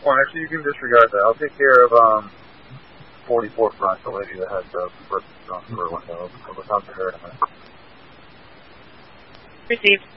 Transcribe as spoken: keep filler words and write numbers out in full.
point. Actually, you can disregard that. I'll take care of um, forty-four front, the lady that has the first on the window. I'll talk to her in a minute. Received.